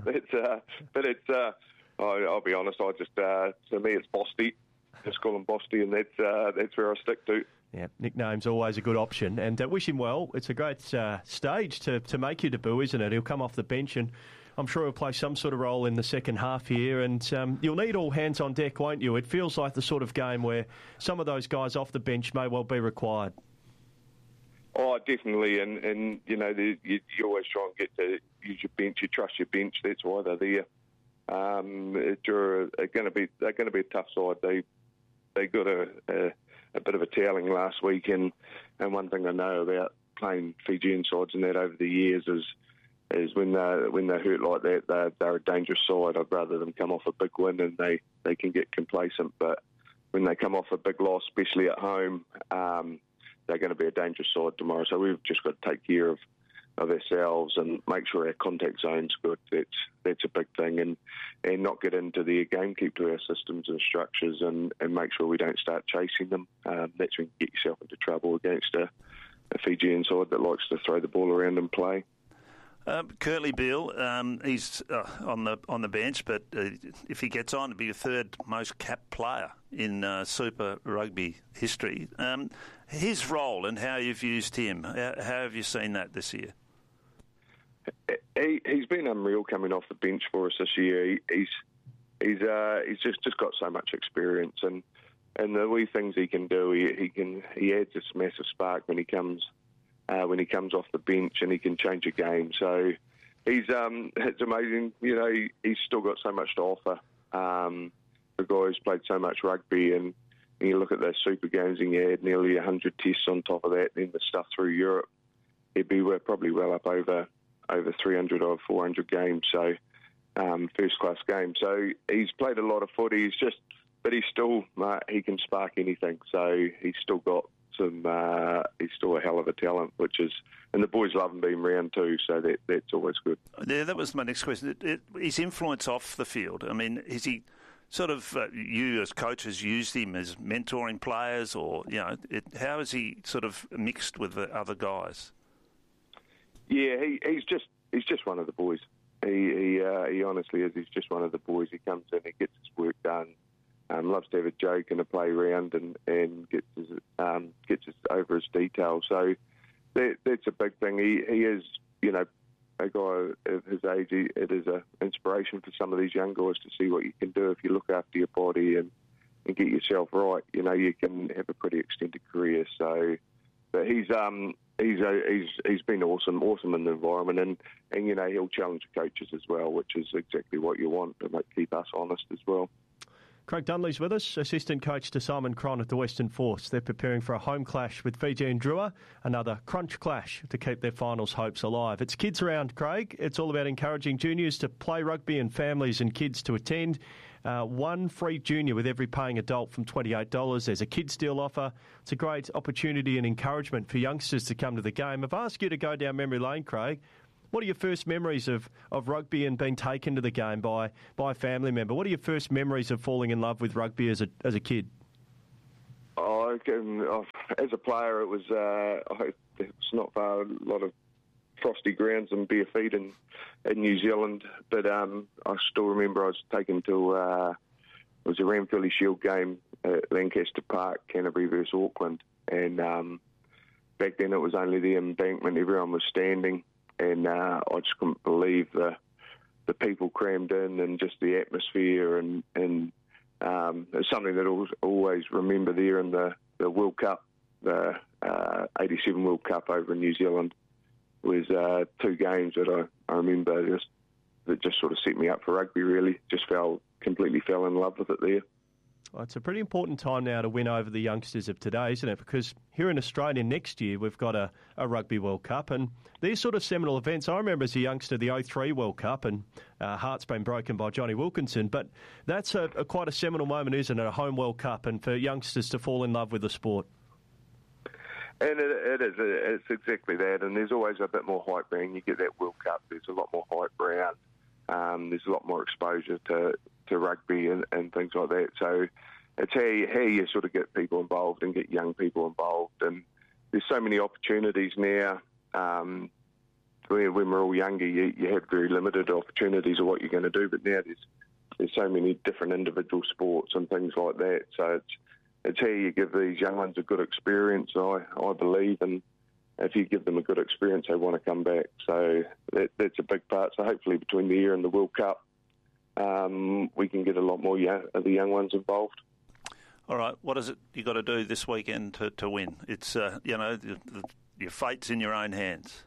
I'll be honest, to me it's Bosty. Just call him Bosty, and that's where I stick to. Yeah, nickname's always a good option, and wish him well. It's a great stage to make your debut, isn't it? He'll come off the bench, and I'm sure he'll play some sort of role in the second half here, and you'll need all hands on deck, won't you? It feels like the sort of game where some of those guys off the bench may well be required. Oh, definitely, and you always try and get to use your bench. You trust your bench. That's why they're there. They're going to be a tough side. They got a bit of a toweling last week, and one thing I know about playing Fijian sides and that over the years is when they're hurt like that, they're a dangerous side. I'd rather them come off a big win and they can get complacent, but when they come off a big loss, especially at home, they're going to be a dangerous side tomorrow. So we've just got to take care of ourselves and make sure our contact zone's good. That's a big thing, and not get into their game, keep to our systems and structures, and make sure we don't start chasing them. That's when you get yourself into trouble against a Fijian side that likes to throw the ball around and play. Curtly Beale, he's on the bench, but if he gets on, to be the third most capped player in Super Rugby history. His role and how you've used him, how have you seen that this year? He's been unreal coming off the bench for us this year. He's just got so much experience, and the wee things he can do, he adds this massive spark when he comes off the bench, and he can change a game. So it's amazing. He's still got so much to offer. The guy who's played so much rugby, and you look at those super games, and he had nearly 100 tests on top of that, and then the stuff through Europe, he'd be probably well up over 300 or 400 games. So first class game. So he's played a lot of footy. But he's still he can spark anything. So he's still got he's still a hell of a talent, and the boys love him being round too, so that's always good. Yeah, that was my next question. His influence off the field, I mean, is he sort of, you as coaches used him as mentoring players, or, how is he sort of mixed with the other guys? Yeah, he's he's just one of the boys. He honestly is. He's just one of the boys. He comes in, he gets his work done, loves to have a joke and a play round, and gets us over his detail. So that's a big thing. He is, a guy of his age. It is an inspiration for some of these young guys to see what you can do if you look after your body and get yourself right. You can have a pretty extended career. So, but he's been awesome in the environment, and he'll challenge the coaches as well, which is exactly what you want, and keep us honest as well. Craig Dunley's with us, assistant coach to Simon Cron at the Western Force. They're preparing for a home clash with Fijian Drua, another crunch clash to keep their finals hopes alive. It's Kids Round, Craig. It's all about encouraging juniors to play rugby and families and kids to attend. One free junior with every paying adult from $28. There's a kids deal offer. It's a great opportunity and encouragement for youngsters to come to the game. I've asked you to go down memory lane, Craig. What are your first memories of rugby and being taken to the game by a family member? What are your first memories of falling in love with rugby as a kid? As a player, it was not far, a lot of frosty grounds and bare feet in New Zealand. But I still remember I was taken to it was a Ranfurly Shield game at Lancaster Park, Canterbury versus Auckland, and back then it was only the embankment. Everyone was standing. And I just couldn't believe the people crammed in and just the atmosphere. And it's something that I'll always remember there in the World Cup, the 87 World Cup over in New Zealand. It was two games that I remember that just sort of set me up for rugby, really. Just completely fell in love with it there. Well, it's a pretty important time now to win over the youngsters of today, isn't it? Because here in Australia next year we've got a Rugby World Cup, and these sort of seminal events, I remember as a youngster the 03 World Cup, and heart's been broken by Johnny Wilkinson, but that's quite a seminal moment, isn't it, a home World Cup, and for youngsters to fall in love with the sport. And it is. It's exactly that, and there's always a bit more hype when you get that World Cup. There's a lot more hype around. There's a lot more exposure to rugby and things like that. So it's how you sort of get people involved and get young people involved. And there's so many opportunities now. When we're all younger, you have very limited opportunities of what you're going to do. But now there's so many different individual sports and things like that. So it's how you give these young ones a good experience, I believe. And if you give them a good experience, they want to come back. So that's a big part. So hopefully between the year and the World Cup, we can get a lot more of the young ones involved. All right, what is it you got to do this weekend to win? It's your fate's in your own hands.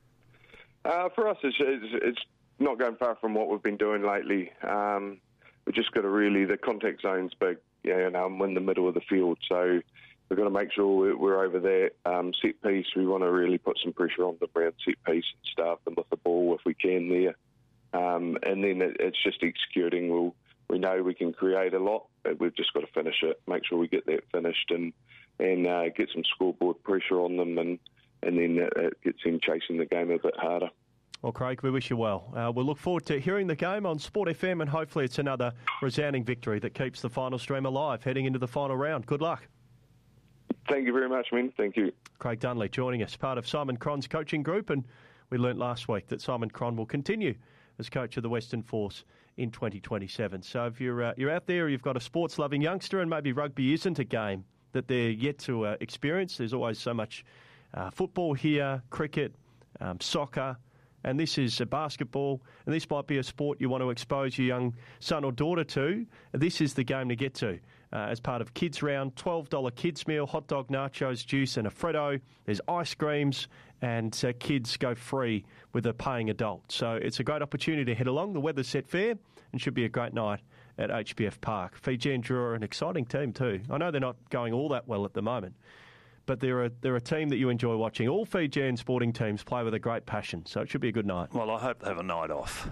For us, it's not going far from what we've been doing lately. We've just got to really, the contact zone's big, and win the middle of the field. So we've got to make sure we're over there. Set piece, we want to really put some pressure on them around set piece and start them with the ball if we can there. And then it's just executing. We know we can create a lot, but we've just got to finish it, make sure we get that finished and get some scoreboard pressure on them, and then it gets them chasing the game a bit harder. Well, Craig, we wish you well. We'll look forward to hearing the game on Sport FM, and hopefully it's another resounding victory that keeps the final stream alive heading into the final round. Good luck. Thank you very much, man. Thank you. Craig Dunley joining us, part of Simon Cron's coaching group, and we learnt last week that Simon Cron will continue as coach of the Western Force in 2027. So if you're out there, you've got a sports-loving youngster, and maybe rugby isn't a game that they're yet to experience. There's always so much football here, cricket, soccer, and this is basketball, and this might be a sport you want to expose your young son or daughter to. This is the game to get to. As part of Kids Round, $12 kids meal, hot dog, nachos, juice and a Freddo. There's ice creams, and kids go free with a paying adult. So it's a great opportunity to head along. The weather's set fair and should be a great night at HBF Park. Fijian Drua are an exciting team too. I know they're not going all that well at the moment, but they're a team that you enjoy watching. All Fijian sporting teams play with a great passion, so it should be a good night. Well, I hope they have a night off.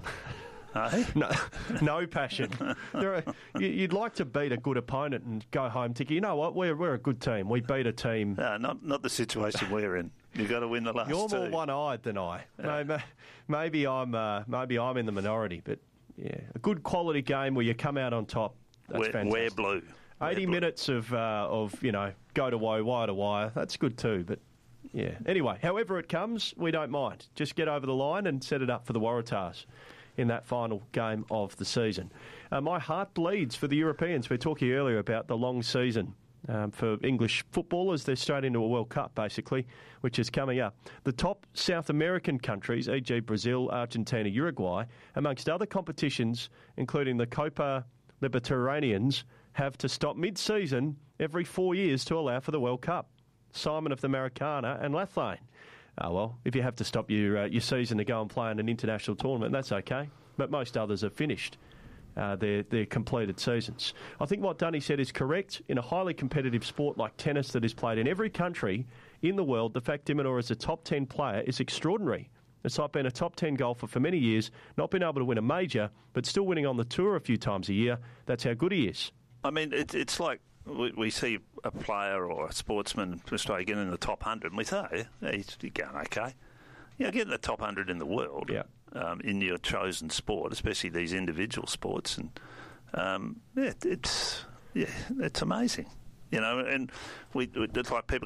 No passion. You'd like to beat a good opponent and go home thinking, you know what, we're a good team. We beat a team. No, not the situation we're in. You've got to win the last two. You're more one-eyed than I. Yeah. Maybe I'm in the minority, but yeah, a good quality game where you come out on top. That's fantastic. Wear blue. 80 minutes of go to wire to wire. That's good too, but Yeah. Anyway, however it comes, we don't mind. Just get over the line and set it up for the Waratahs in that final game of the season. My heart bleeds for the Europeans. We were talking earlier about the long season for English footballers. They're straight into a World Cup, basically, which is coming up. The top South American countries, e.g. Brazil, Argentina, Uruguay, amongst other competitions, including the Copa Libertadores, have to stop mid-season every 4 years to allow for the World Cup. Simon of the Maracana and Lathlane. Oh, well, if you have to stop your season to go and play in an international tournament, that's okay. But most others have finished their completed seasons. I think what Dunny said is correct. In a highly competitive sport like tennis that is played in every country in the world, the fact Diminor is a top 10 player is extraordinary. It's like being a top 10 golfer for many years, not being able to win a major, but still winning on the tour a few times a year. That's how good he is. I mean, it's like we see a player or a sportsman from Australia getting in the top 100, and we say, yeah, he's going okay. Yeah, getting the top 100 in the world in your chosen sport, especially these individual sports, and it's amazing. You know, and it's like people